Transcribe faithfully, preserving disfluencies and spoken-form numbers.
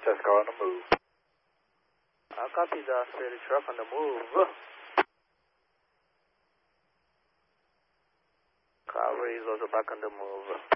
Test car on the move. I copy the Spirit truck on the move. Cavalry is also back on the move.